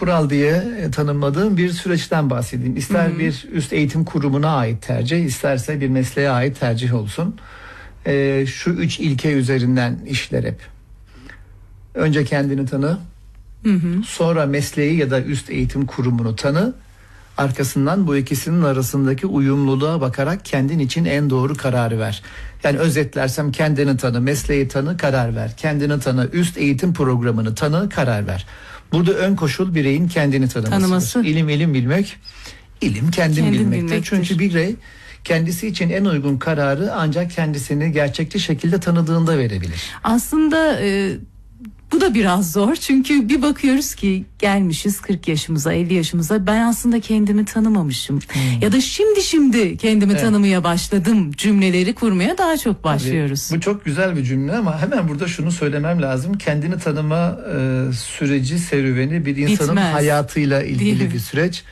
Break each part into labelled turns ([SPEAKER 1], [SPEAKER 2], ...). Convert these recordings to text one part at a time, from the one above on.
[SPEAKER 1] kural diye tanımladığım bir süreçten bahsedeyim. İster bir üst eğitim kurumuna ait tercih, isterse bir mesleğe ait tercih olsun. Şu 3 ilke üzerinden işler hep. Önce kendini tanı, sonra mesleği ya da üst eğitim kurumunu tanı. Arkasından bu ikisinin arasındaki uyumluluğa bakarak kendin için en doğru kararı ver. Yani özetlersem kendini tanı, mesleği tanı, karar ver. Kendini tanı, üst eğitim programını tanı, karar ver. Burada ön koşul bireyin kendini tanıması. İlim bilmek, ilim kendin bilmektir. Çünkü birey kendisi için en uygun kararı ancak kendisini gerçekçi şekilde tanıdığında verebilir.
[SPEAKER 2] Aslında bu da biraz zor, çünkü bir bakıyoruz ki gelmişiz 40 yaşımıza 50 yaşımıza, ben aslında kendimi tanımamışım ya da şimdi kendimi tanımaya başladım cümleleri kurmaya daha çok başlıyoruz.
[SPEAKER 1] Tabii, bu çok güzel bir cümle ama hemen burada şunu söylemem lazım. Kendini tanıma süreci, serüveni bir insanın hayatıyla ilgili bir süreç.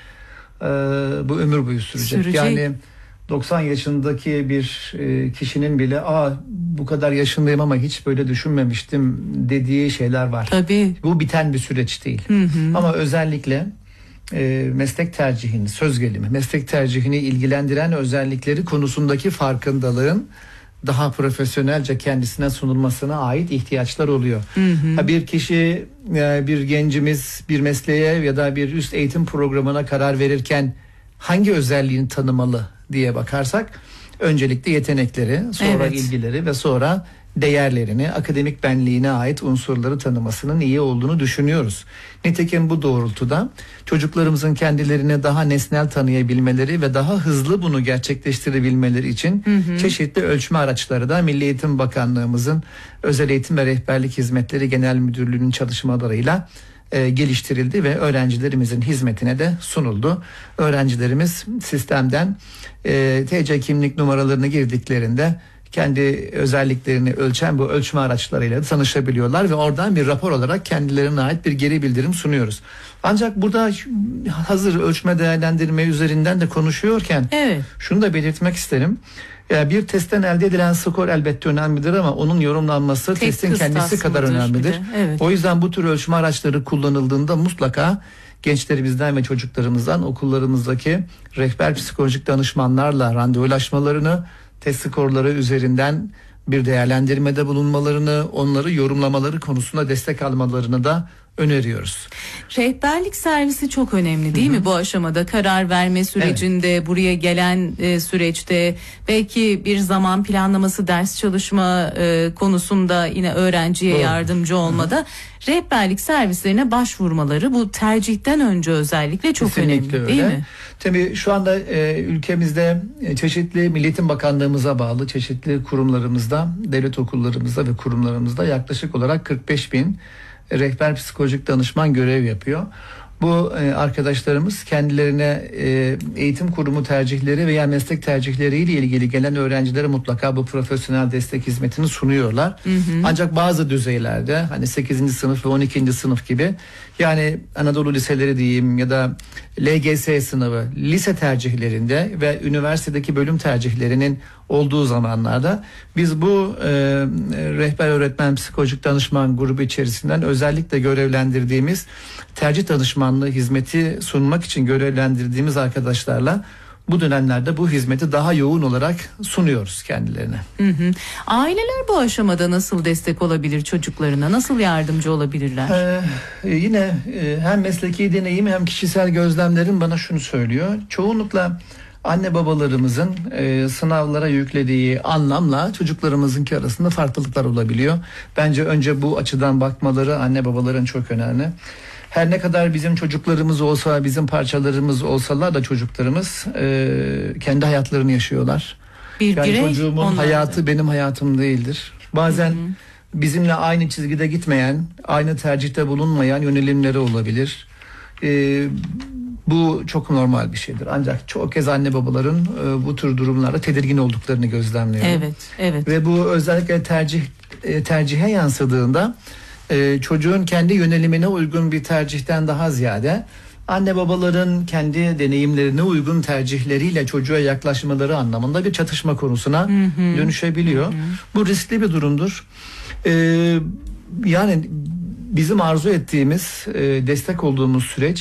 [SPEAKER 1] Bu ömür boyu sürecek. Yani 90 yaşındaki bir kişinin bile bu kadar yaşındayım ama hiç böyle düşünmemiştim dediği şeyler var.
[SPEAKER 2] Tabii.
[SPEAKER 1] Bu biten bir süreç değil. Ama özellikle meslek tercihini, söz gelimi, meslek tercihini ilgilendiren özellikleri konusundaki farkındalığın daha profesyonelce kendisine sunulmasına ait ihtiyaçlar oluyor. Bir kişi, bir gencimiz bir mesleğe ya da bir üst eğitim programına karar verirken hangi özelliğini tanımalı diye bakarsak, öncelikle yetenekleri, sonra ilgileri ve sonra değerlerini, akademik benliğine ait unsurları tanımasının iyi olduğunu düşünüyoruz. Nitekim bu doğrultuda çocuklarımızın kendilerini daha nesnel tanıyabilmeleri ve daha hızlı bunu gerçekleştirebilmeleri için çeşitli ölçme araçları da Milli Eğitim Bakanlığımızın Özel Eğitim ve Rehberlik Hizmetleri Genel Müdürlüğü'nün çalışmalarıyla geliştirildi ve öğrencilerimizin hizmetine de sunuldu. Öğrencilerimiz sistemden TC kimlik numaralarını girdiklerinde kendi özelliklerini ölçen bu ölçme araçlarıyla tanışabiliyorlar ve oradan bir rapor olarak kendilerine ait bir geri bildirim sunuyoruz. Ancak burada hazır ölçme değerlendirme üzerinden de konuşuyorken şunu da belirtmek isterim. Bir testten elde edilen skor elbette önemlidir ama onun yorumlanması testin kendisi kadar önemlidir. O yüzden bu tür ölçme araçları kullanıldığında mutlaka gençlerimizden ve çocuklarımızdan okullarımızdaki rehber psikolojik danışmanlarla randevulaşmalarını, test skorları üzerinden bir değerlendirmede bulunmalarını, onları yorumlamaları konusunda destek almalarını da öneriyoruz.
[SPEAKER 2] Rehberlik servisi çok önemli değil mi bu aşamada? Karar verme sürecinde, buraya gelen süreçte, belki bir zaman planlaması, ders çalışma konusunda yine öğrenciye yardımcı olmada rehberlik servislerine başvurmaları bu tercihten önce özellikle çok önemli değil mi?
[SPEAKER 1] Tabii şu anda ülkemizde çeşitli Milli Eğitim Bakanlığımıza bağlı çeşitli kurumlarımızda, devlet okullarımızda ve kurumlarımızda yaklaşık olarak 45.000 rehber psikolojik danışman görev yapıyor. Bu arkadaşlarımız kendilerine eğitim kurumu tercihleri veya meslek tercihleriyle ilgili gelen öğrencilere mutlaka bu profesyonel destek hizmetini sunuyorlar. Ancak bazı düzeylerde, hani 8. sınıf ve 12. sınıf gibi, yani Anadolu liseleri diyeyim ya da LGS sınavı, lise tercihlerinde ve üniversitedeki bölüm tercihlerinin olduğu zamanlarda biz bu rehber öğretmen psikolojik danışman grubu içerisinden özellikle görevlendirdiğimiz, tercih danışmanlığı hizmeti sunmak için görevlendirdiğimiz arkadaşlarla bu dönemlerde bu hizmeti daha yoğun olarak sunuyoruz kendilerine.
[SPEAKER 2] Aileler bu aşamada nasıl destek olabilir çocuklarına? Nasıl yardımcı olabilirler?
[SPEAKER 1] Yine hem mesleki deneyim hem kişisel gözlemlerim bana şunu söylüyor. Çoğunlukla anne babalarımızın sınavlara yüklediği anlamla çocuklarımızınki arasında farklılıklar olabiliyor. Bence önce bu açıdan bakmaları anne babaların çok önemli. Her ne kadar bizim çocuklarımız olsa, bizim parçalarımız olsalar da çocuklarımız kendi hayatlarını yaşıyorlar. Yani çocuğumun hayatı benim hayatım değildir. Bazen bizimle aynı çizgide gitmeyen, aynı tercihte bulunmayan yönelimleri olabilir. Bu çok normal bir şeydir. Ancak çok kez anne babaların bu tür durumlarda tedirgin olduklarını gözlemliyorum.
[SPEAKER 2] Evet.
[SPEAKER 1] Ve bu özellikle tercihe yansıdığında çocuğun kendi yönelimine uygun bir tercihten daha ziyade anne babaların kendi deneyimlerine uygun tercihleriyle çocuğa yaklaşmaları anlamında bir çatışma konusuna dönüşebiliyor. Bu riskli bir durumdur. Yani bizim arzu ettiğimiz, destek olduğumuz süreç